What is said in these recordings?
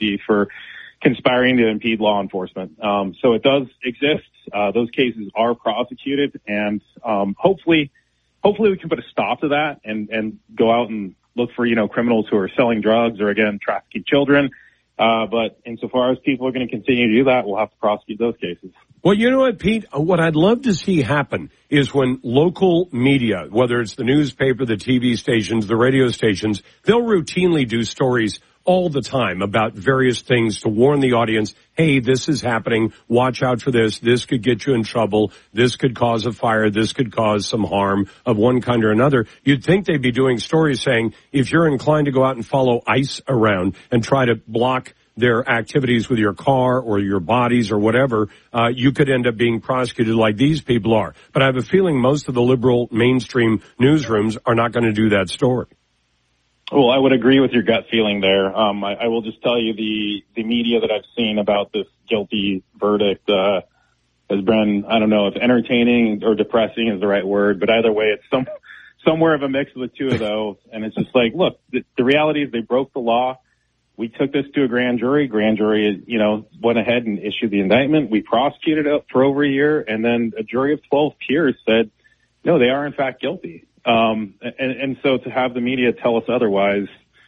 conspiracy for conspiring to impede law enforcement. So it does exist. Those cases are prosecuted, and hopefully we can put a stop to that and go out and look for, criminals who are selling drugs or, again, trafficking children. But insofar as people are going to continue to do that, we'll have to prosecute those cases. Well, you know what, Pete? What I'd love to see happen is when local media, whether it's the newspaper, the TV stations, the radio stations, they'll routinely do stories all the time about various things to warn the audience, hey, this is happening, watch out for this, this could get you in trouble, this could cause a fire, this could cause some harm of one kind or another. You'd think they'd be doing stories saying, if you're inclined to go out and follow ICE around and try to block their activities with your car or your bodies or whatever, you could end up being prosecuted like these people are. But I have a feeling most of the liberal mainstream newsrooms are not going to do that story. Well, I would agree with your gut feeling there. I will just tell you the media that I've seen about this guilty verdict has been, I don't know if entertaining or depressing is the right word, but either way, it's somewhere of a mix of the two of those. And it's just like, look, the reality is they broke the law. We took this to a grand jury. Grand jury, went ahead and issued the indictment. We prosecuted it for over a year, and then a jury of 12 peers said, no, they are in fact guilty. And so to have the media tell us otherwise,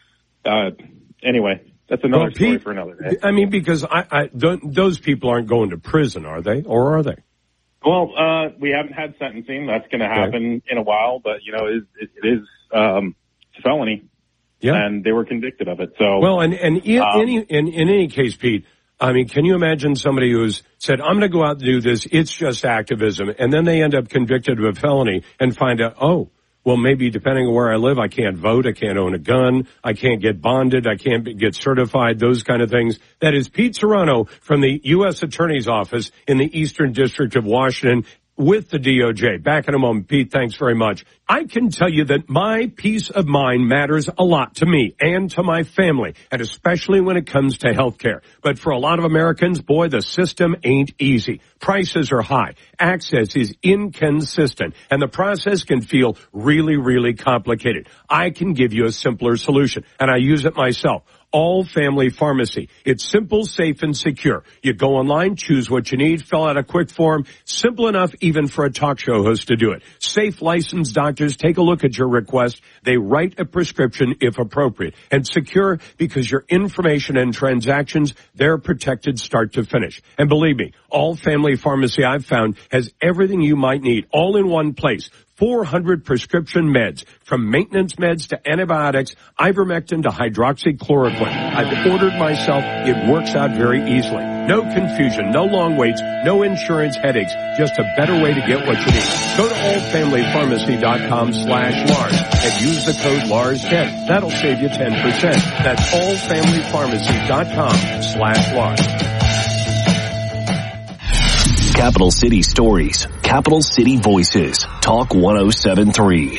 anyway, that's another story for another day. I mean, because those people aren't going to prison, are they? Or are they? Well, we haven't had sentencing. That's going to happen in a while, but it is a felony. Yeah. And they were convicted of it. So well, in any case, Pete, I mean, can you imagine somebody who's said, I'm going to go out and do this, it's just activism, and then they end up convicted of a felony and find out, oh, well, maybe depending on where I live, I can't vote, I can't own a gun, I can't get bonded, I can't get certified, those kind of things. That is Pete Serrano from the U.S. Attorney's Office in the Eastern District of Washington with the DOJ. Back in a moment. Pete, thanks very much. I can tell you that my peace of mind matters a lot to me and to my family, and especially when it comes to health care. But for a lot of Americans, boy, the system ain't easy. Prices are high. Access is inconsistent, and the process can feel really, really complicated. I can give you a simpler solution, and I use it myself. All Family Pharmacy. It's simple, safe, and secure. You go online, choose what you need, fill out a quick form. Simple enough even for a talk show host to do it. Safe, licensed doctors take a look at your request. They write a prescription if appropriate. And secure because your information and transactions, they're protected start to finish. And believe me, All Family Pharmacy I've found has everything you might need all in one place. 400 prescription meds, from maintenance meds to antibiotics, ivermectin to hydroxychloroquine. I've ordered myself. It works out very easily. No confusion, no long waits, no insurance headaches, just a better way to get what you need. Go to allfamilypharmacy.com/Lars and use the code LARS10. That'll save you 10%. That's allfamilypharmacy.com/Lars. Capital City Stories, Capital City Voices, Talk 107.3.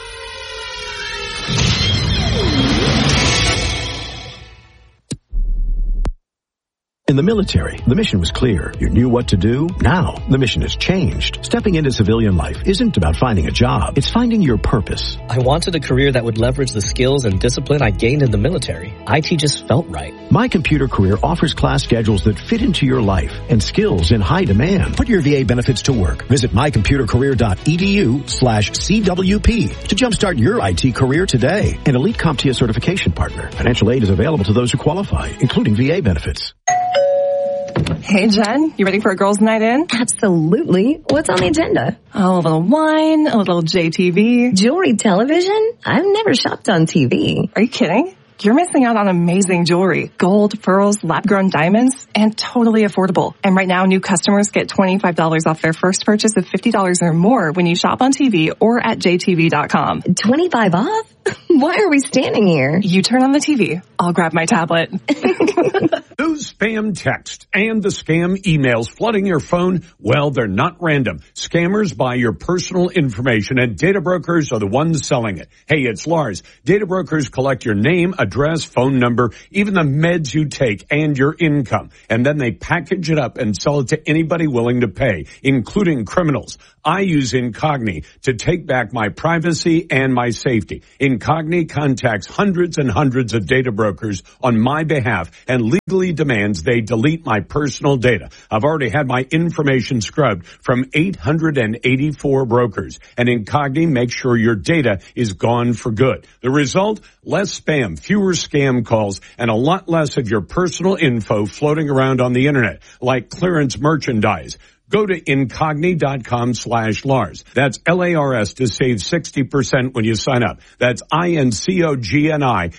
In the military, the mission was clear. You knew what to do. Now, the mission has changed. Stepping into civilian life isn't about finding a job. It's finding your purpose. I wanted a career that would leverage the skills and discipline I gained in the military. IT just felt right. My Computer Career offers class schedules that fit into your life and skills in high demand. Put your VA benefits to work. Visit mycomputercareer.edu/CWP to jumpstart your IT career today. An Elite CompTIA certification partner. Financial aid is available to those who qualify, including VA benefits. Hey, Jen, you ready for a girls' night in? Absolutely. What's on the agenda? Oh, a little wine, a little JTV. Jewelry television? I've never shopped on TV. Are you kidding? You're missing out on amazing jewelry. Gold, pearls, lab-grown diamonds, and totally affordable. And right now, new customers get $25 off their first purchase of $50 or more when you shop on TV or at JTV.com. 25 off? Why are we standing here? You turn on the TV. I'll grab my tablet. Those spam text and the scam emails flooding your phone, well, they're not random. Scammers buy your personal information and data brokers are the ones selling it. Hey, it's Lars. Data brokers collect your name, address, phone number, even the meds you take and your income. And then they package it up and sell it to anybody willing to pay, including criminals. I use Incogni to take back my privacy and my safety. Incogni contacts hundreds and hundreds of data brokers on my behalf and legally demands they delete my personal data. I've already had my information scrubbed from 884 brokers, and Incogni makes sure your data is gone for good. The result? Less spam, fewer scam calls, and a lot less of your personal info floating around on the internet, like clearance merchandise. Go to Incogni.com/Lars. That's LARS to save 60% when you sign up. That's INCOGNI,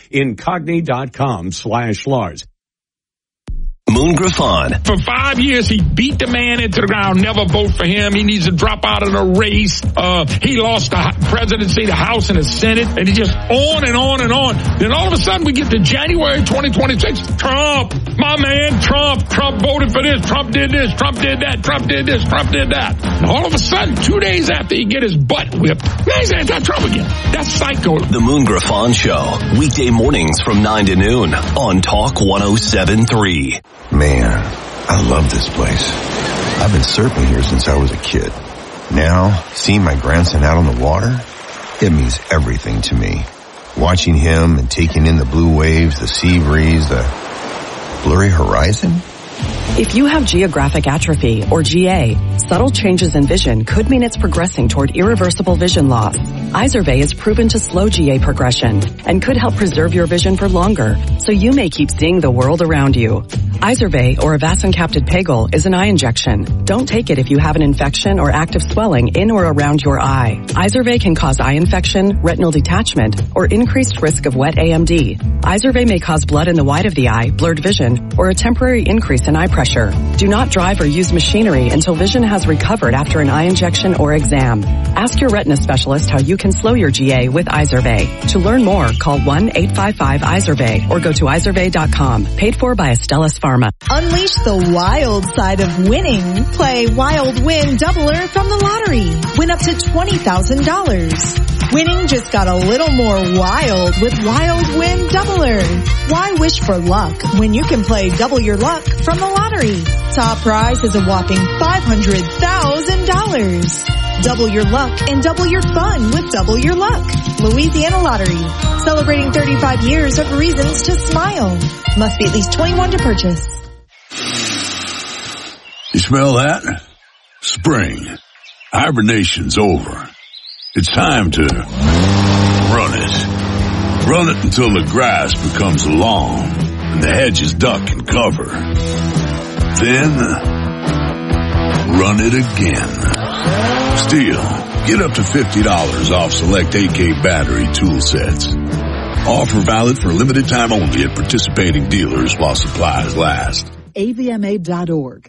Incogni.com/Lars. Moon Griffon. For 5 years, he beat the man into the ground. Never vote for him. He needs to drop out of the race. He lost the presidency, the House, and the Senate, and he just on and on and on. Then all of a sudden, we get to January 2026. Trump, my man, Trump voted for this. Trump did this. Trump did that. Trump did this. Trump did that. And all of a sudden, 2 days after he get his butt whipped, now he's anti-Trump again. That's psycho. The Moon Griffon Show, weekday mornings from 9 to noon on Talk 107.3. Man, I love this place. I've been surfing here since I was a kid. Now, seeing my grandson out on the water, it means everything to me. Watching him and taking in the blue waves, the sea breeze, the blurry horizon. If you have geographic atrophy, or GA, subtle changes in vision could mean it's progressing toward irreversible vision loss. Izervay is proven to slow GA progression and could help preserve your vision for longer, so you may keep seeing the world around you. Izervay, or avacincaptad pegol, is an eye injection. Don't take it if you have an infection or active swelling in or around your eye. Izervay can cause eye infection, retinal detachment, or increased risk of wet AMD. Izervay may cause blood in the white of the eye, blurred vision, or a temporary increase in eye pressure. Do not drive or use machinery until vision has recovered after an eye injection or exam. Ask your retina specialist how you can slow your GA with Izervay. To learn more, call 1-855-IZERVAY or go to izervay.com. Paid for by Astellas Pharma. Unleash the wild side of winning. Play Wild Win Doubler from the lottery. Win up to $20,000. Winning just got a little more wild with Wild Win Doubler. Why wish for luck when you can play double your luck from the lottery? Top prize is a whopping $500,000. Double your luck and double your fun with Double Your Luck. Louisiana Lottery. Celebrating 35 years of reasons to smile. Must be at least 21 to purchase. You smell that? Spring. Hibernation's over. It's time to run it. Run it until the grass becomes long and the hedges duck and cover. Then, run it again. Still, get up to $50 off select AK battery tool sets. Offer valid for a limited time only at participating dealers while supplies last. avma.org.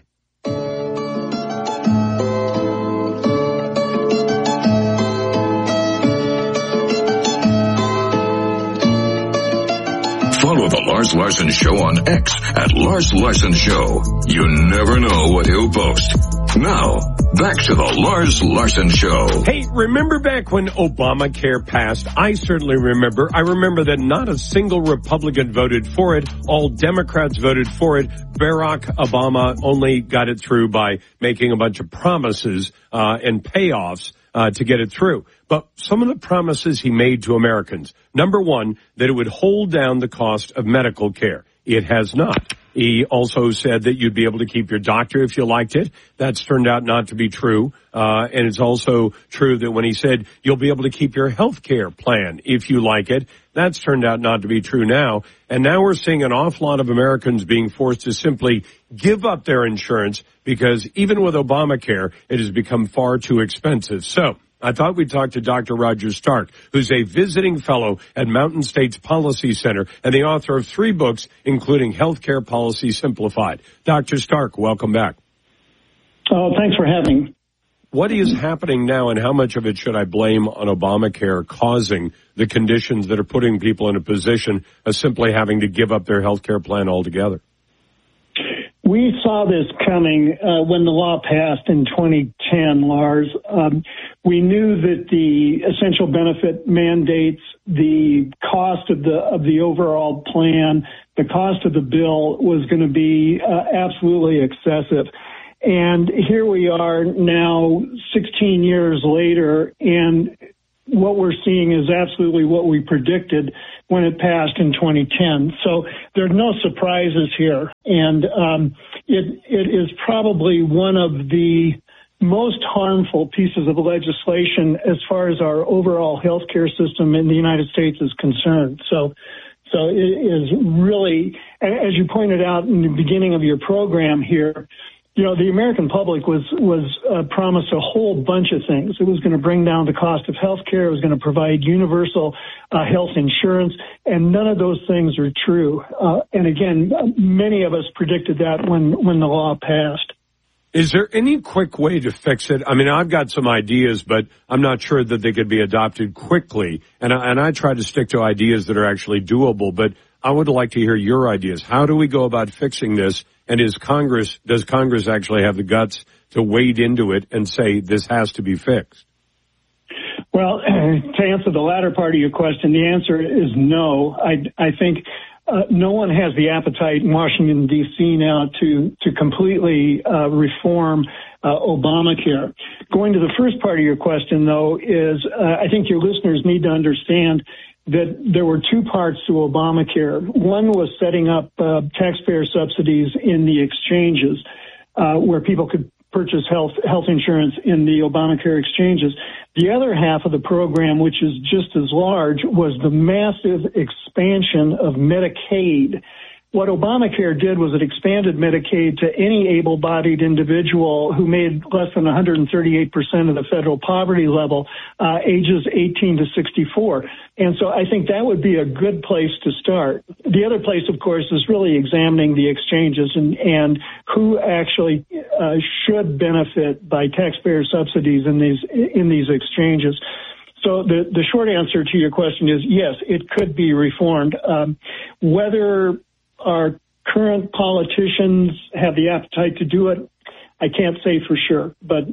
Follow the Lars Larson Show on X at Lars Larson Show. You never know what he'll post. Now, back to the Lars Larson Show. Hey, remember back when Obamacare passed? I certainly remember. I remember that not a single Republican voted for it. All Democrats voted for it. Barack Obama only got it through by making a bunch of promises and payoffs to get it through. But some of the promises he made to Americans, number one, that it would hold down the cost of medical care. It has not. He also said that you'd be able to keep your doctor if you liked it. That's turned out not to be true. And it's also true that when he said you'll be able to keep your health care plan if you like it, that's turned out not to be true now. And now we're seeing an awful lot of Americans being forced to simply give up their insurance because even with Obamacare, it has become far too expensive. So I thought we'd talk to Dr. Roger Stark, who's a visiting fellow at Mountain States Policy Center and the author of 3 books, including Healthcare Policy Simplified. Dr. Stark, welcome back. Oh, thanks for having me. What is happening now, and how much of it should I blame on Obamacare causing the conditions that are putting people in a position of simply having to give up their health care plan altogether? We saw this coming when the law passed in 2010, Lars. We knew that the essential benefit mandates, the cost of the overall plan, the cost of the bill was going to be absolutely excessive. And here we are now 16 years later, and what we're seeing is absolutely what we predicted when it passed in 2010. So there are no surprises here. And it is probably one of the most harmful pieces of legislation as far as our overall healthcare system in the United States is concerned. So it is really, as you pointed out in the beginning of your program here, you know, the American public was promised a whole bunch of things. It was going to bring down the cost of health care. It was going to provide universal health insurance, and none of those things are true. And again, many of us predicted that when the law passed. Is there any quick way to fix it? I mean, I've got some ideas, but I'm not sure that they could be adopted quickly. And I try to stick to ideas that are actually doable, but I would like to hear your ideas. How do we go about fixing this? And does Congress actually have the guts to wade into it and say this has to be fixed? Well, to answer the latter part of your question, the answer is no. I think no one has the appetite in Washington, D.C. now to completely reform Obamacare. Going to the first part of your question, though, is I think your listeners need to understand that there were two parts to Obamacare. One was setting up taxpayer subsidies in the exchanges where people could purchase health insurance in the Obamacare exchanges. The other half of the program, which is just as large, was the massive expansion of Medicaid. What Obamacare did was it expanded Medicaid to any able-bodied individual who made less than 138% of the federal poverty level, ages 18 to 64. And so I think that would be a good place to start. The other place, of course, is really examining the exchanges and who actually should benefit by taxpayer subsidies in these exchanges. So the short answer to your question is yes, it could be reformed. Whether our current politicians have the appetite to do it, I can't say for sure, but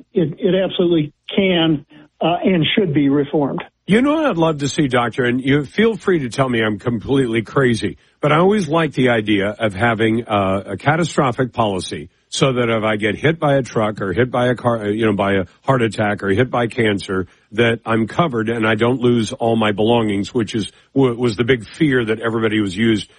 it absolutely can and should be reformed. You know what I'd love to see, Doctor, and you feel free to tell me I'm completely crazy, but I always like the idea of having a catastrophic policy so that if I get hit by a truck or hit by a car, by a heart attack or hit by cancer, that I'm covered and I don't lose all my belongings, which was the big fear that everybody was used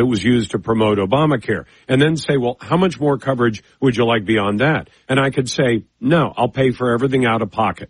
to promote Obamacare. And then say, well, how much more coverage would you like beyond that? And I could say, no, I'll pay for everything out of pocket.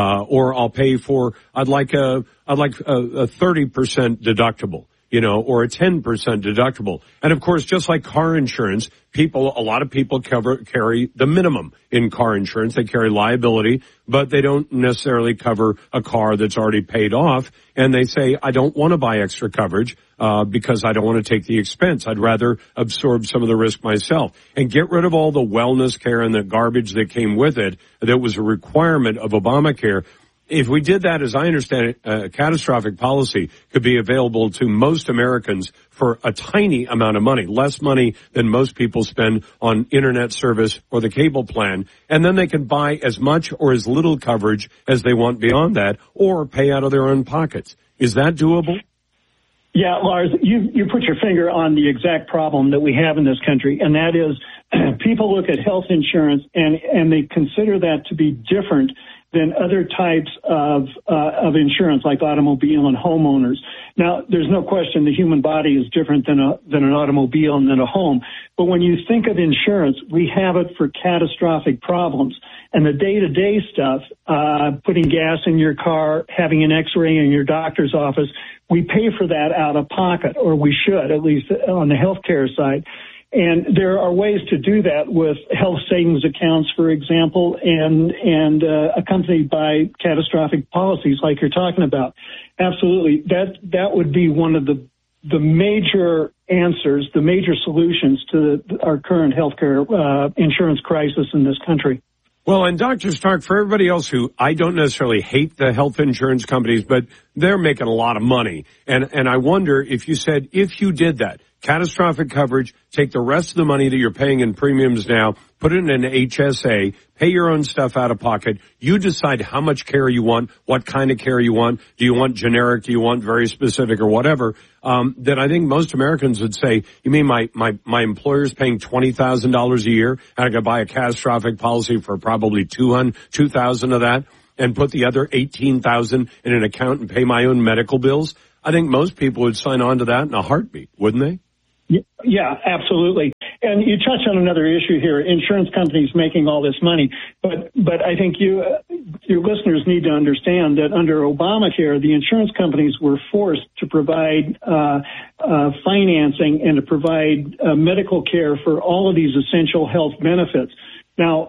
Or I'll pay for, I'd like a 30% deductible, or a 10% deductible. And of course, just like car insurance, a lot of people carry the minimum in car insurance. They carry liability, but they don't necessarily cover a car that's already paid off. And they say, I don't want to buy extra coverage, because I don't want to take the expense. I'd rather absorb some of the risk myself and get rid of all the wellness care and the garbage that came with it. That was a requirement of Obamacare. If we did that, as I understand it, a catastrophic policy could be available to most Americans for a tiny amount of money, less money than most people spend on internet service or the cable plan. And then they can buy as much or as little coverage as they want beyond that or pay out of their own pockets. Is that doable? Yeah, Lars, you put your finger on the exact problem that we have in this country, and that is people look at health insurance and they consider that to be different than other types of insurance like automobile and homeowners. Now, there's no question the human body is different than an automobile and than a home. But when you think of insurance, we have it for catastrophic problems. And the day-to-day stuff, putting gas in your car, having an x-ray in your doctor's office, we pay for that out of pocket, or we should, at least on the healthcare side. And there are ways to do that with health savings accounts, for example, and accompanied by catastrophic policies like you're talking about. Absolutely. That would be one of the major answers, the major solutions to our current healthcare insurance crisis in this country. Well, and Dr. Stark, for everybody else who I don't necessarily hate the health insurance companies, but they're making a lot of money. And I wonder if you said, if you did that, catastrophic coverage, take the rest of the money that you're paying in premiums now, put it in an HSA, pay your own stuff out of pocket. You decide how much care you want, what kind of care you want. Do you want generic? Do you want very specific or whatever? Then I think most Americans would say, you mean my employer's paying $20,000 a year and I could buy a catastrophic policy for probably $2,000 of that and put the other $18,000 in an account and pay my own medical bills? I think most people would sign on to that in a heartbeat, wouldn't they? Yeah, absolutely. And you touch on another issue here, insurance companies making all this money. But I think your listeners need to understand that under Obamacare, the insurance companies were forced to provide financing and to provide medical care for all of these essential health benefits. Now,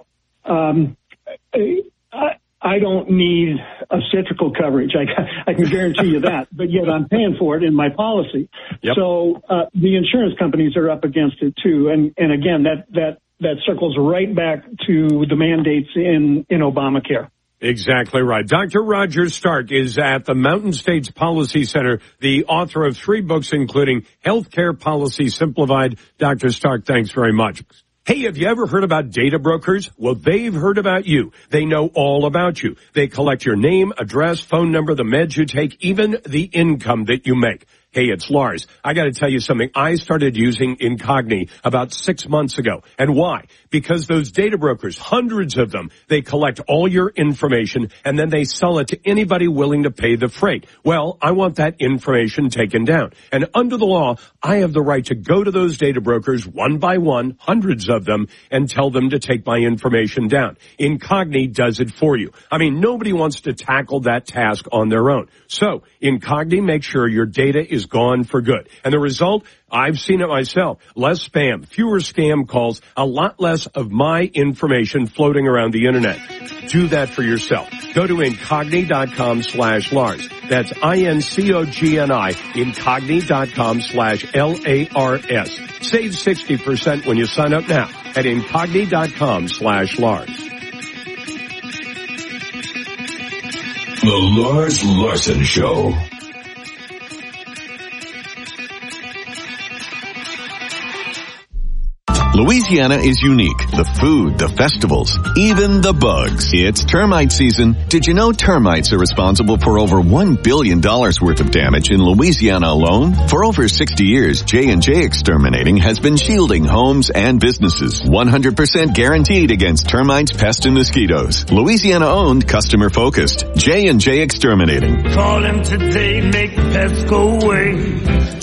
I don't need obstetrical coverage. I can guarantee you that, but yet I'm paying for it in my policy. Yep. So the insurance companies are up against it too. And again, that circles right back to the mandates in Obamacare. Exactly right. Dr. Roger Stark is at the Mountain States Policy Center, the author of 3 books, including Healthcare Policy Simplified. Dr. Stark, thanks very much. Hey, have you ever heard about data brokers? Well, they've heard about you. They know all about you. They collect your name, address, phone number, the meds you take, even the income that you make. Hey, it's Lars. I got to tell you something. I started using Incogni about 6 months ago. And why? Because those data brokers, hundreds of them, they collect all your information and then they sell it to anybody willing to pay the freight. Well, I want that information taken down. And under the law, I have the right to go to those data brokers one by one, hundreds of them, and tell them to take my information down. Incogni does it for you. I mean, nobody wants to tackle that task on their own. So, Incogni makes sure your data is gone for good. And the result, I've seen it myself. Less spam, fewer scam calls, a lot less of my information floating around the internet. Do that for yourself. Go to Incogni.com/Lars. That's INCOGNI, Incogni.com/LARS. Save 60% when you sign up now at Incogni.com/Lars. The Lars Larson Show. Louisiana is unique. The food, the festivals, even the bugs. It's termite season. Did you know termites are responsible for over $1 billion worth of damage in Louisiana alone? For over 60 years, J&J Exterminating has been shielding homes and businesses. 100% guaranteed against termites, pests, and mosquitoes. Louisiana-owned, customer-focused. J&J Exterminating. Call him today, make the pests go away.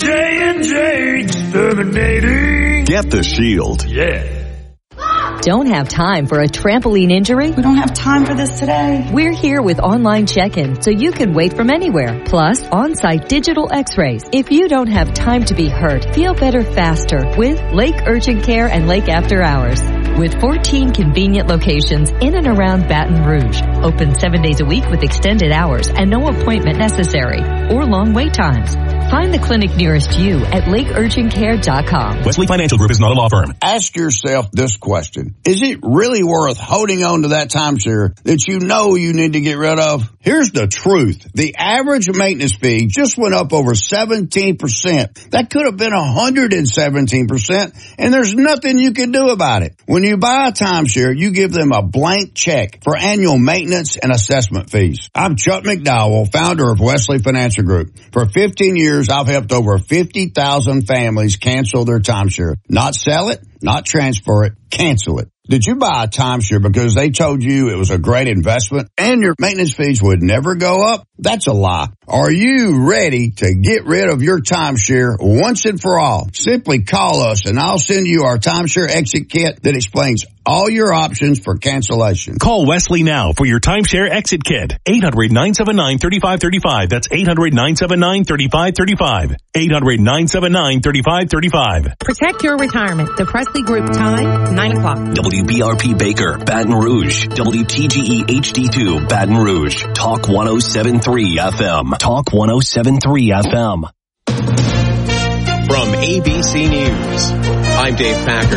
J&J Exterminating. Get the shield. Yeah. Don't have time for a trampoline injury? We don't have time for this today. We're here with online check-in so you can wait from anywhere. Plus, on-site digital x-rays. If you don't have time to be hurt, feel better faster with Lake Urgent Care and Lake After Hours. With 14 convenient locations in and around Baton Rouge. Open 7 days a week with extended hours and no appointment necessary or long wait times. Find the clinic nearest you at lakeurgentcare.com. Wesley Financial Group is not a law firm. Ask yourself this question. Is it really worth holding on to that timeshare that you know you need to get rid of? Here's the truth. The average maintenance fee just went up over 17%. That could have been 117%, and there's nothing you can do about it. When you buy a timeshare, you give them a blank check for annual maintenance and assessment fees. I'm Chuck McDowell, founder of Wesley Financial Group. For 15 years, I've helped over 50,000 families cancel their timeshare. Not sell it, not transfer it, cancel it. Did you buy a timeshare because they told you it was a great investment and your maintenance fees would never go up? That's a lie. Are you ready to get rid of your timeshare once and for all? Simply call us and I'll send you our timeshare exit kit that explains all your options for cancellation. Call Wesley now for your timeshare exit kit. 800-979-3535. That's 800-979-3535. 800-979-3535. Protect your retirement. The Presley Group time, 9 o'clock. WBRP Baker, Baton Rouge. WTGE HD2, Baton Rouge. Talk 107.3 FM. Talk 107.3 FM. From ABC News, I'm Dave Packer.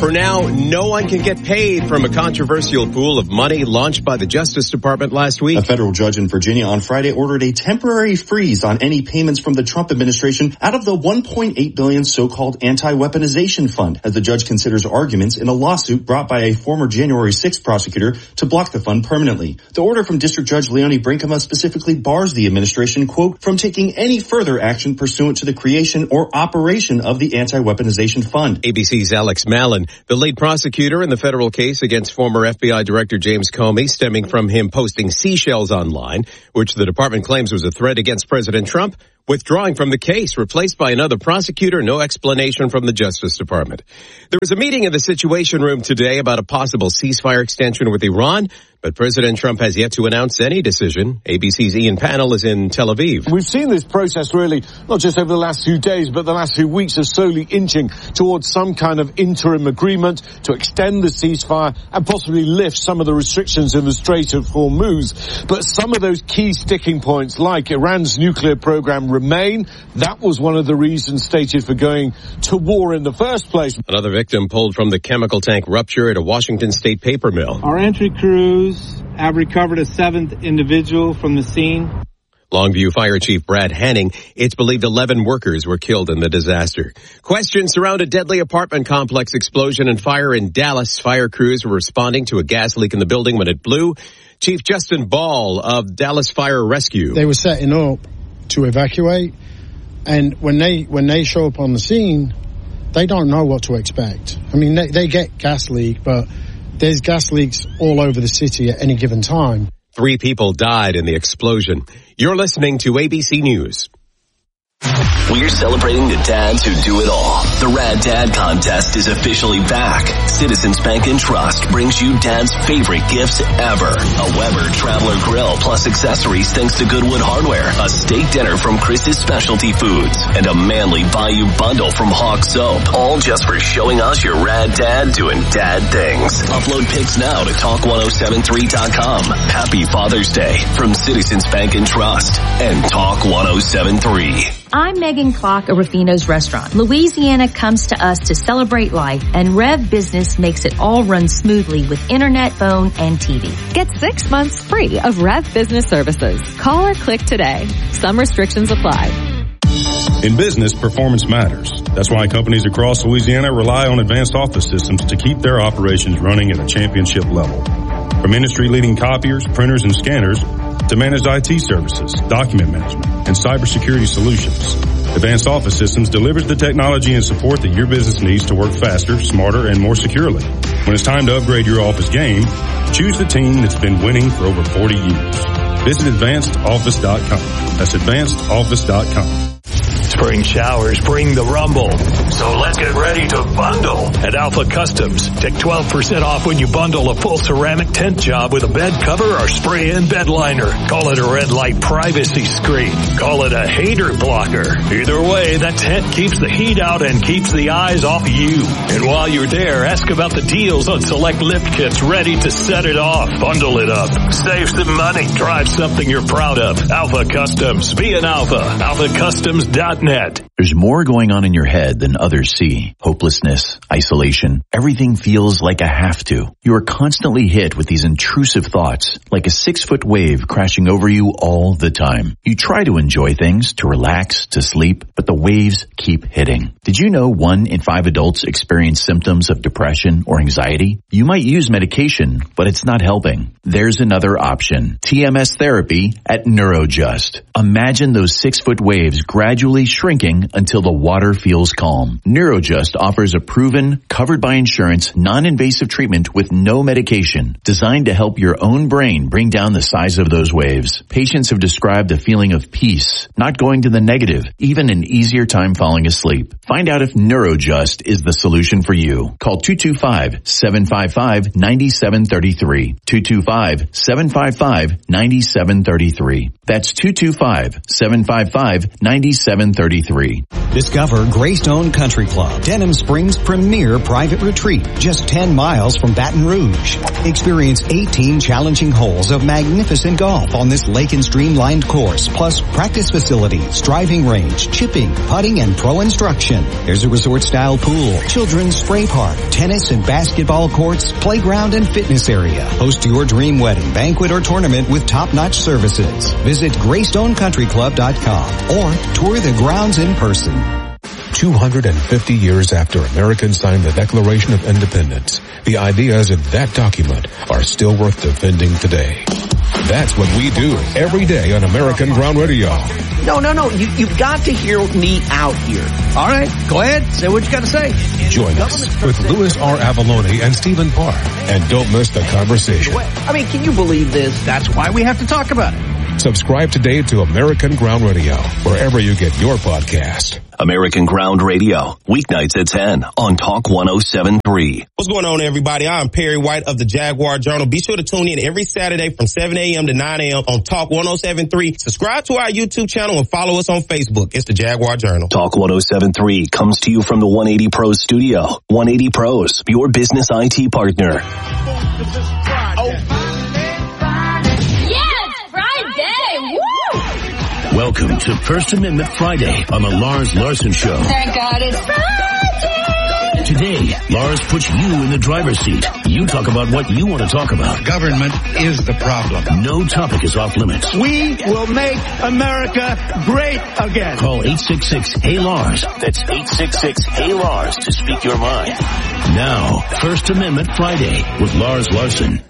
For now, no one can get paid from a controversial pool of money launched by the Justice Department last week. A federal judge in Virginia on Friday ordered a temporary freeze on any payments from the Trump administration out of the $1.8 billion so-called anti-weaponization fund, as the judge considers arguments in a lawsuit brought by a former January 6th prosecutor to block the fund permanently. The order from District Judge Leonie Brinkema specifically bars the administration, quote, from taking any further action pursuant to the creation or operation of the anti-weaponization fund. ABC's Alex Malin, the lead prosecutor in the federal case against former FBI Director James Comey, stemming from him posting seashells online, which the department claims was a threat against President Trump, withdrawing from the case, replaced by another prosecutor. No explanation from the Justice Department. There was a meeting in the Situation Room today about a possible ceasefire extension with Iran, but President Trump has yet to announce any decision. ABC's Ian Pannell is in Tel Aviv. We've seen this process really, not just over the last few days, but the last few weeks are slowly inching towards some kind of interim agreement to extend the ceasefire and possibly lift some of the restrictions in the Strait of Hormuz. But some of those key sticking points, like Iran's nuclear program, remain. That was one of the reasons stated for going to war in the first place. Another victim pulled from the chemical tank rupture at a Washington state paper mill. Our entry crews have recovered a 7th individual from the scene. Longview Fire Chief Brad Hanning, it's believed 11 workers were killed in the disaster. Questions surround a deadly apartment complex explosion and fire in Dallas. Fire crews were responding to a gas leak in the building when it blew. Chief Justin Ball of Dallas Fire Rescue. They were setting up to evacuate, and when they show up on the scene, they don't know what to expect. I mean, they get gas leak, but there's gas leaks all over the city at any given time. 3 people died in the explosion. You're listening to ABC News. We're celebrating the dads who do it all. The Rad Dad Contest is officially back. Citizens Bank and Trust brings you Dad's favorite gifts ever. A Weber Traveler Grill plus accessories thanks to Goodwood Hardware. A steak dinner from Chris's Specialty Foods. And a Manly Bayou Bundle from Hawk Soap. All just for showing us your Rad Dad doing dad things. Upload pics now to Talk1073.com. Happy Father's Day from Citizens Bank and Trust and Talk 1073. I'm Megan Clark of Rufino's Restaurant. Louisiana comes to us to celebrate life, and Rev Business makes it all run smoothly with internet, phone, and TV. Get 6 months free of Rev Business services. Call or click today. Some restrictions apply. In business, performance matters. That's why companies across Louisiana rely on Advanced Office Systems to keep their operations running at a championship level. From industry-leading copiers, printers, and scanners to managed IT services, document management, and cybersecurity solutions, Advanced Office Systems delivers the technology and support that your business needs to work faster, smarter, and more securely. When it's time to upgrade your office game, choose the team that's been winning for over 40 years. Visit AdvancedOffice.com. That's AdvancedOffice.com. Spring showers bring the rumble. So let's get ready to bundle at Alpha Customs. Take 12% off when you bundle a full ceramic tent job with a bed cover or spray-in bed liner. Call it a red light privacy screen. Call it a hater blocker. Either way, that tent keeps the heat out and keeps the eyes off you. And while you're there, ask about the deals on select lift kits ready to set it off. Bundle it up. Save some money. Drive something you're proud of. Alpha Customs. Be an Alpha. AlphaCustoms.net. There's more going on in your head than others see. Hopelessness, isolation, everything feels like a have to. You are constantly hit with these intrusive thoughts, like a 6-foot wave crashing over you all the time. You try to enjoy things, to relax, to sleep, but the waves keep hitting. Did you know 1 in 5 adults experience symptoms of depression or anxiety? You might use medication, but it's not helping. There's another option. TMS therapy at Neurojust. Imagine those 6-foot waves gradually shrinking until the water feels calm. Neurojust offers a proven, covered by insurance, non-invasive treatment with no medication, designed to help your own brain bring down the size of those waves. Patients have described a feeling of peace, not going to the negative, even an easier time falling asleep. Find out if Neurojust is the solution for you. Call 225-755-9733. 225-755-9733. That's 225-755-9733. 733. Discover Greystone Country Club, Denham Springs' premier private retreat, just 10 miles from Baton Rouge. Experience 18 challenging holes of magnificent golf on this lake and streamlined course, plus practice facilities, driving range, chipping, putting, and pro instruction. There's a resort-style pool, children's spray park, tennis and basketball courts, playground and fitness area. Host your dream wedding, banquet, or tournament with top-notch services. Visit GreysstoneCountryClub.com or tour the grounds in person. 250 years after Americans signed the Declaration of Independence, the ideas in that document are still worth defending today. That's what we do every day on American Ground Radio. No. You've got to hear me out here. All right, go ahead. Say what you got to say. Join us with Louis R. Avalone and Stephen Parr. And don't miss the conversation. I mean, can you believe this? That's why we have to talk about it. Subscribe today to American Ground Radio, wherever you get your podcast. American Ground Radio, weeknights at 10 on Talk 107.3. What's going on, everybody? I'm Perry White of the Jaguar Journal. Be sure to tune in every Saturday from 7 a.m. to 9 a.m. on Talk 107.3. Subscribe to our YouTube channel and follow us on Facebook. It's the Jaguar Journal. Talk 107.3 comes to you from the 180 Pros studio. 180 Pros, your business IT partner. Welcome to First Amendment Friday on the Lars Larson Show. Thank God it's Friday! Today, Lars puts you in the driver's seat. You talk about what you want to talk about. Government is the problem. No topic is off limits. We will make America great again. Call 866-HEY-LARS. That's 866-HEY-LARS to speak your mind. Now, First Amendment Friday with Lars Larson.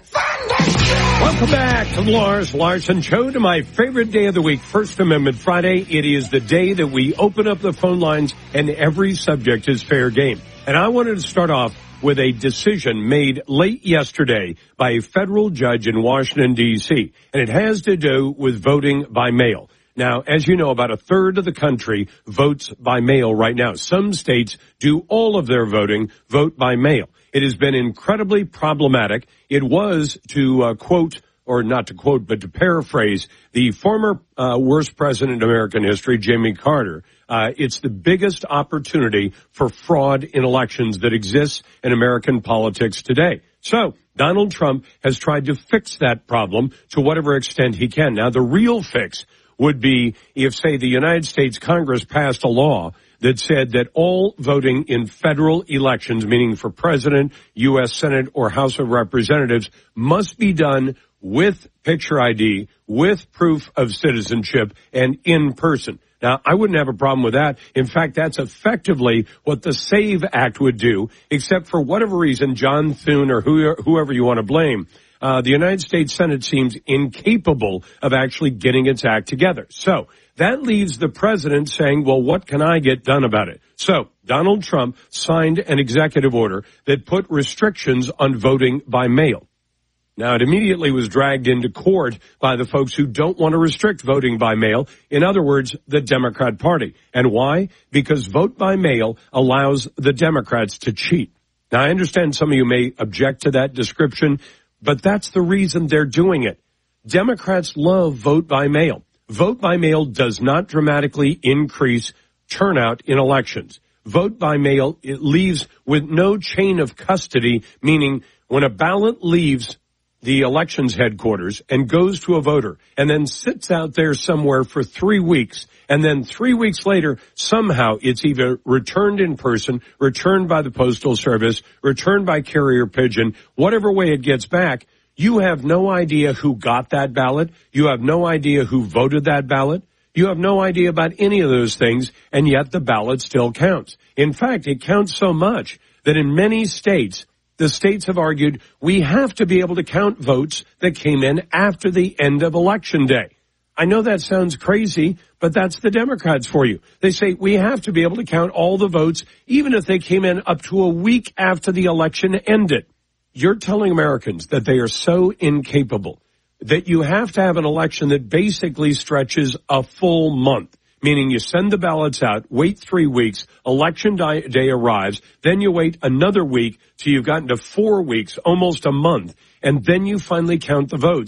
Welcome back to the Lars Larson Show, to my favorite day of the week, First Amendment Friday. It is the day that we open up the phone lines and every subject is fair game. And I wanted to start off with a decision made late yesterday by a federal judge in Washington, D.C., and it has to do with voting by mail. Now, as you know, about a third of the country votes by mail right now. Some states do all of their vote by mail. It has been incredibly problematic. It was, to quote, or not to quote, but to paraphrase the former worst president in American history, Jimmy Carter. It's the biggest opportunity for fraud in elections that exists in American politics today. So Donald Trump has tried to fix that problem to whatever extent he can. Now, the real fix would be if, say, the United States Congress passed a law that said that all voting in federal elections, meaning for president, U.S. Senate, or House of Representatives, must be done with picture ID, with proof of citizenship, and in person. Now, I wouldn't have a problem with that. In fact, that's effectively what the SAVE Act would do, except for whatever reason, John Thune or whoever you want to blame, the United States Senate seems incapable of actually getting its act together. So that leaves the president saying, well, what can I get done about it? So Donald Trump signed an executive order that put restrictions on voting by mail. Now, it immediately was dragged into court by the folks who don't want to restrict voting by mail. In other words, the Democrat Party. And why? Because vote by mail allows the Democrats to cheat. Now, I understand some of you may object to that description, but that's the reason they're doing it. Democrats love vote by mail. Vote by mail does not dramatically increase turnout in elections. Vote by mail, it leaves with no chain of custody, meaning when a ballot leaves the elections headquarters and goes to a voter and then sits out there somewhere for 3 weeks, and then 3 weeks later, somehow it's either returned in person, returned by the Postal Service, returned by carrier pigeon, whatever way it gets back, you have no idea who got that ballot. You have no idea who voted that ballot. You have no idea about any of those things, and yet the ballot still counts. In fact, it counts so much that in many states, the states have argued we have to be able to count votes that came in after the end of Election Day. I know that sounds crazy, but that's the Democrats for you. They say we have to be able to count all the votes, even if they came in up to a week after the election ended. You're telling Americans that they are so incapable that you have to have an election that basically stretches a full month, meaning you send the ballots out, wait 3 weeks, election day arrives, then you wait another week till you've gotten to 4 weeks, almost a month, and then you finally count the votes.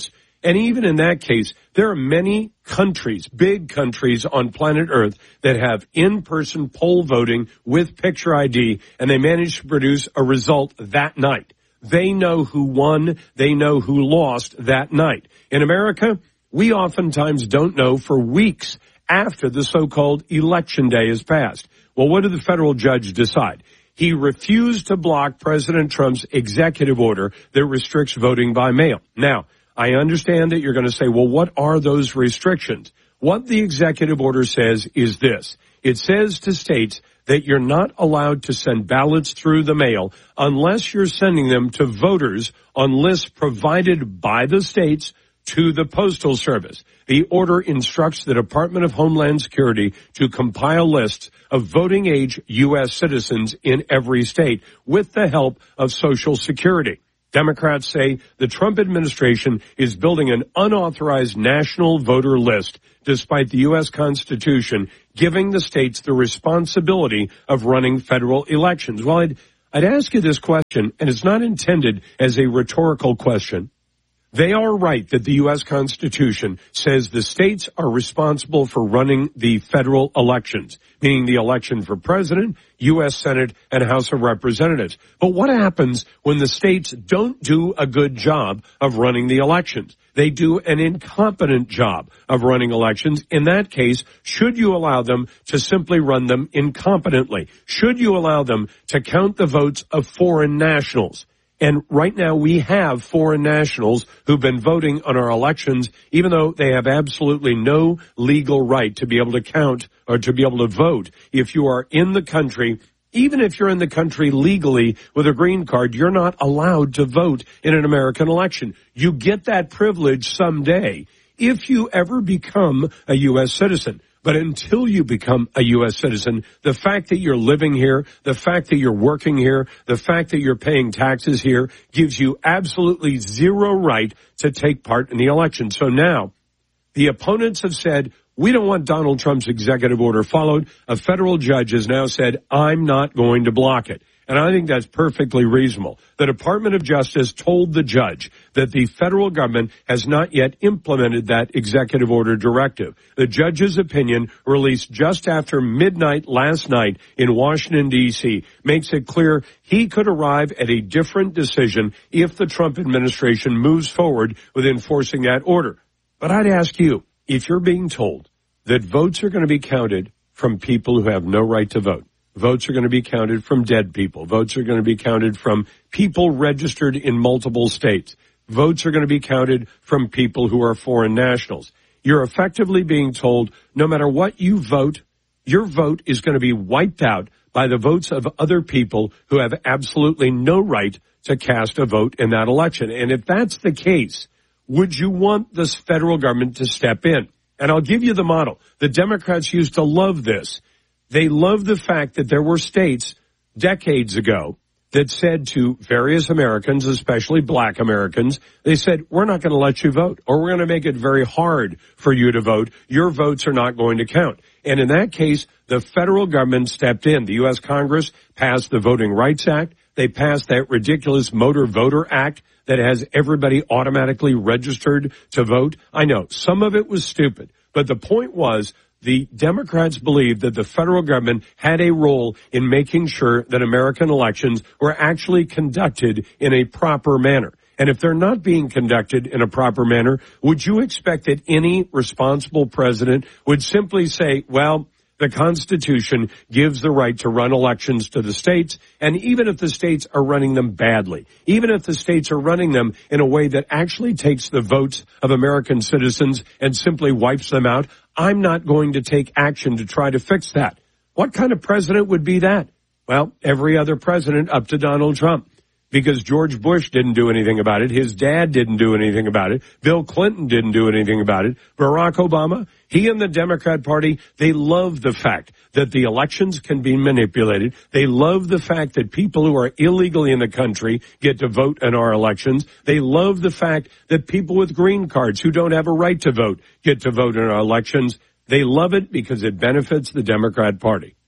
And even in that case, there are many countries, big countries on planet Earth that have in-person poll voting with picture ID, and they manage to produce a result that night. They know who won. They know who lost that night. In America, we oftentimes don't know for weeks after the so-called election day is passed. Well, what did the federal judge decide? He refused to block President Trump's executive order that restricts voting by mail. Now, I understand that you're going to say, well, what are those restrictions? What the executive order says is this. It says to states that you're not allowed to send ballots through the mail unless you're sending them to voters on lists provided by the states to the Postal Service. The order instructs the Department of Homeland Security to compile lists of voting age U.S. citizens in every state with the help of Social Security. Democrats say the Trump administration is building an unauthorized national voter list despite the U.S. Constitution giving the states the responsibility of running federal elections. Well, I'd ask you this question, and it's not intended as a rhetorical question. They are right that the U.S. Constitution says the states are responsible for running the federal elections, meaning the election for president, U.S. Senate, and House of Representatives. But what happens when the states don't do a good job of running the elections? They do an incompetent job of running elections. In that case, should you allow them to simply run them incompetently? Should you allow them to count the votes of foreign nationals? And right now we have foreign nationals who've been voting on our elections, even though they have absolutely no legal right to be able to count or to be able to vote. If you are in the country, even if you're in the country legally with a green card, you're not allowed to vote in an American election. You get that privilege someday if you ever become a U.S. citizen. But until you become a U.S. citizen, the fact that you're living here, the fact that you're working here, the fact that you're paying taxes here gives you absolutely zero right to take part in the election. So now the opponents have said, we don't want Donald Trump's executive order followed. A federal judge has now said, I'm not going to block it. And I think that's perfectly reasonable. The Department of Justice told the judge that the federal government has not yet implemented that executive order directive. The judge's opinion, released just after midnight last night in Washington, D.C., makes it clear he could arrive at a different decision if the Trump administration moves forward with enforcing that order. But I'd ask you, if you're being told that votes are going to be counted from people who have no right to vote, votes are going to be counted from dead people. Votes are going to be counted from people registered in multiple states. Votes are going to be counted from people who are foreign nationals. You're effectively being told no matter what you vote, your vote is going to be wiped out by the votes of other people who have absolutely no right to cast a vote in that election. And if that's the case, would you want the federal government to step in? And I'll give you the model. The Democrats used to love this. They love the fact that there were states decades ago that said to various Americans, especially black Americans, they said, we're not going to let you vote, or we're going to make it very hard for you to vote. Your votes are not going to count. And in that case, the federal government stepped in. The U.S. Congress passed the Voting Rights Act. They passed that ridiculous Motor Voter Act that has everybody automatically registered to vote. I know some of it was stupid, but the point was, the Democrats believed that the federal government had a role in making sure that American elections were actually conducted in a proper manner. And if they're not being conducted in a proper manner, would you expect that any responsible president would simply say, well, the Constitution gives the right to run elections to the states, and even if the states are running them badly, even if the states are running them in a way that actually takes the votes of American citizens and simply wipes them out, I'm not going to take action to try to fix that. What kind of president would be that? Well, every other president up to Donald Trump. Because George Bush didn't do anything about it. His dad didn't do anything about it. Bill Clinton didn't do anything about it. Barack Obama, he and the Democrat Party, they love the fact that the elections can be manipulated. They love the fact that people who are illegally in the country get to vote in our elections. They love the fact that people with green cards who don't have a right to vote get to vote in our elections. They love it because it benefits the Democrat Party.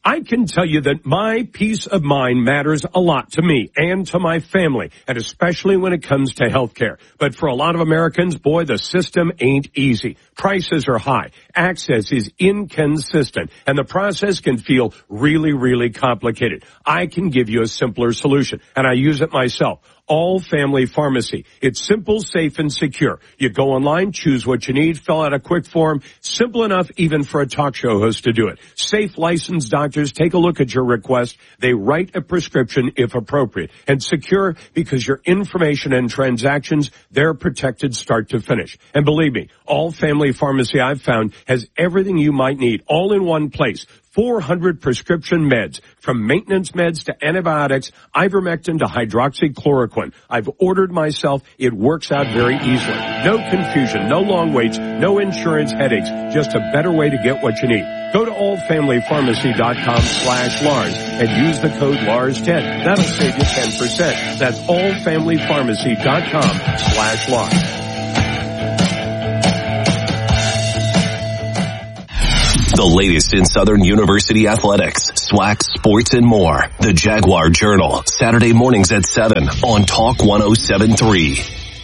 I can tell you that my peace of mind matters a lot to me and to my family, and especially when it comes to health care. But for a lot of Americans, boy, the system ain't easy. Prices are high, access is inconsistent, and the process can feel really, really complicated. I can give you a simpler solution, and I use it myself. All Family Pharmacy. It's simple, safe, and secure. You go online, choose what you need, fill out a quick form. Simple enough even for a talk show host to do it. Safe, licensed doctors take a look at your request. They write a prescription if appropriate. And secure because your information and transactions, they're protected start to finish. And believe me, All Family Pharmacy I've found has everything you might need all in one place. 400 prescription meds, from maintenance meds to antibiotics, ivermectin to hydroxychloroquine. I've ordered myself. It works out very easily. No confusion, no long waits, no insurance headaches, just a better way to get what you need. Go to allfamilypharmacy.com/Lars and use the code LARS10. That'll save you 10%. That's allfamilypharmacy.com/Lars. The latest in Southern University athletics, SWAC, sports, and more. The Jaguar Journal, Saturday mornings at 7 on Talk 107.3.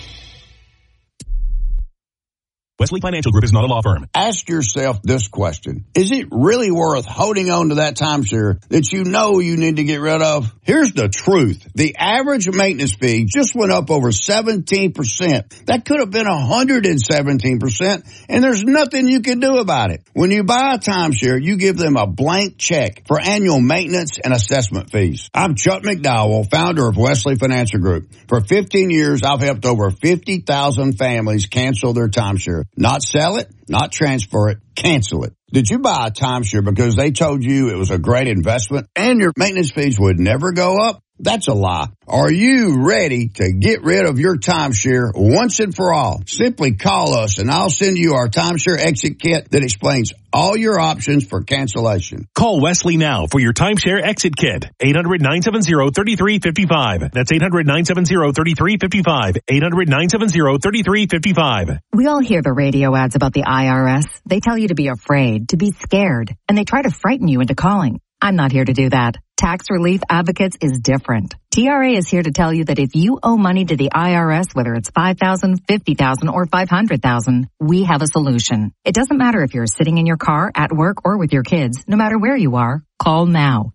Wesley Financial Group is not a law firm. Ask yourself this question. Is it really worth holding on to that timeshare that you know you need to get rid of? Here's the truth. The average maintenance fee just went up over 17%. That could have been 117%, and there's nothing you can do about it. When you buy a timeshare, you give them a blank check for annual maintenance and assessment fees. I'm Chuck McDowell, founder of Wesley Financial Group. For 15 years, I've helped over 50,000 families cancel their timeshare. Not sell it, not transfer it, cancel it. Did you buy a timeshare because they told you it was a great investment and your maintenance fees would never go up? That's a lie. Are you ready to get rid of your timeshare once and for all? Simply call us and I'll send you our timeshare exit kit that explains all your options for cancellation. Call Wesley now for your timeshare exit kit. 800-970-3355. That's 800-970-3355. 800-970-3355. We all hear the radio ads about the IRS. They tell you to be afraid, to be scared, and they try to frighten you into calling. I'm not here to do that. Tax Relief Advocates is different. TRA is here to tell you that if you owe money to the IRS, whether it's $5,000, $50,000, or $500,000, we have a solution. It doesn't matter if you're sitting in your car, at work, or with your kids. No matter where you are, call now.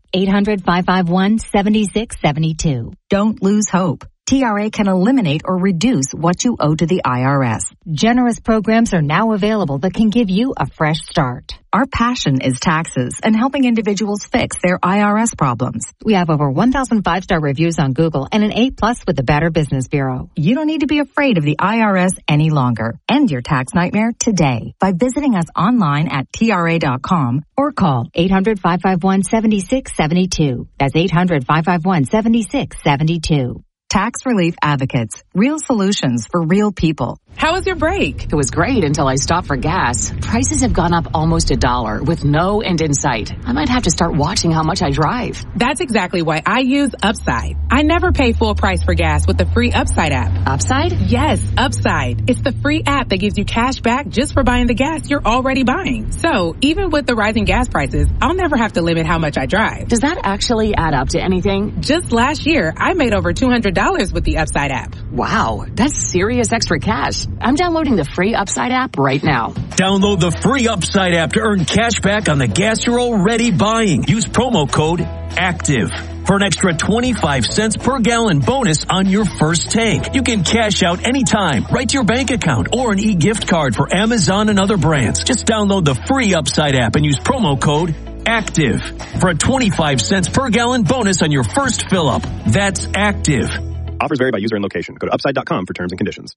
800-551-7672. Don't lose hope. TRA can eliminate or reduce what you owe to the IRS. Generous programs are now available that can give you a fresh start. Our passion is taxes and helping individuals fix their IRS problems. We have over 1,000 5-star reviews on Google and an A+ with the Better Business Bureau. You don't need to be afraid of the IRS any longer. End your tax nightmare today by visiting us online at TRA.com or call 800-551-7672. That's 800-551-7672. Tax Relief Advocates. Real solutions for real people. How was your break? It was great until I stopped for gas. Prices have gone up almost $1 with no end in sight. I might have to start watching how much I drive. That's exactly why I use Upside. I never pay full price for gas with the free Upside app. Upside? Yes, Upside. It's the free app that gives you cash back just for buying the gas you're already buying. So even with the rising gas prices, I'll never have to limit how much I drive. Does that actually add up to anything? Just last year, I made over $200 with the Upside app. Wow, that's serious extra cash. I'm downloading the free Upside app right now. Download the free Upside app to earn cash back on the gas you're already buying. Use promo code ACTIVE for an extra 25 cents per gallon bonus on your first tank. You can cash out anytime, right to your bank account or an e-gift card for Amazon and other brands. Just download the free Upside app and use promo code ACTIVE for a 25 cents per gallon bonus on your first fill up. That's ACTIVE. Offers vary by user and location. Go to upside.com for terms and conditions.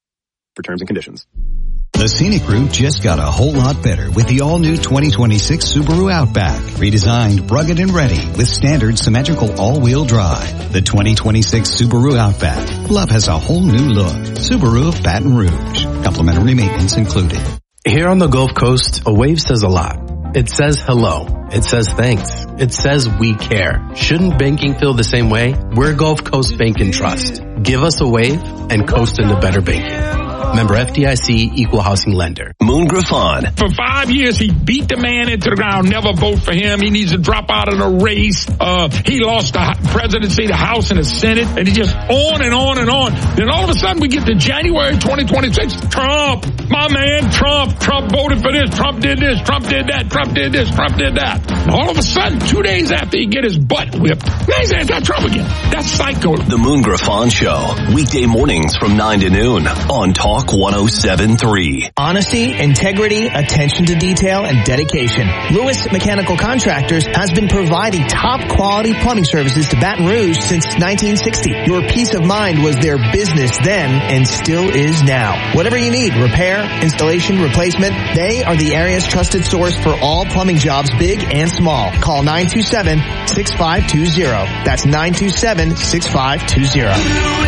The scenic route just got a whole lot better with the all-new 2026 Subaru Outback. Redesigned, rugged, and ready with standard symmetrical all-wheel drive. The 2026 Subaru Outback. Love has a whole new look. Subaru of Baton Rouge. Complimentary maintenance included. Here on the Gulf Coast, a wave says a lot. It says hello. It says thanks. It says we care. Shouldn't banking feel the same way? We're Gulf Coast Bank and Trust. Give us a wave and coast into better banking. Member FDIC, Equal Housing Lender. Moon Griffon. For 5 years, he beat the man into the ground. Never vote for him. He needs to drop out of the race. He lost the presidency, the House, and the Senate, and he just on and on and on. Then all of a sudden, we get to January 2026. Trump, my man, Trump voted for this. Trump did this. Trump did that. Trump did this. Trump did that. And all of a sudden, 2 days after he get his butt whipped, now he's anti-Trump again. That's psycho. The Moon Griffon Show. Weekday mornings from 9 to noon on Talk 107.3. Honesty, integrity, attention to detail, and dedication. Lewis Mechanical Contractors has been providing top quality plumbing services to Baton Rouge since 1960. Your peace of mind was their business then and still is now. Whatever you need, repair, installation, replacement, they are the area's trusted source for all plumbing jobs, big and small. Call 927-6520. That's 927-6520.